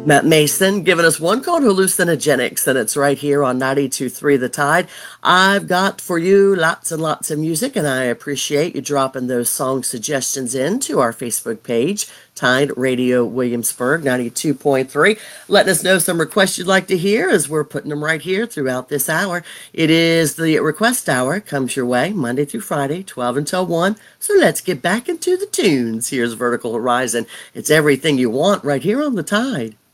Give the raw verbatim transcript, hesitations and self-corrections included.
Matt Mason giving us one called Hallucinogenics, and it's right here on ninety-two point three The Tide. I've got for you lots and lots of music, and I appreciate you dropping those song suggestions into our Facebook page, Tide Radio Williamsburg ninety-two point three. Letting us know some requests you'd like to hear as we're putting them right here throughout this hour. It is the request hour, comes your way Monday through Friday, twelve until one. So let's get back into the tunes. Here's Vertical Horizon. It's everything you want right here on The Tide.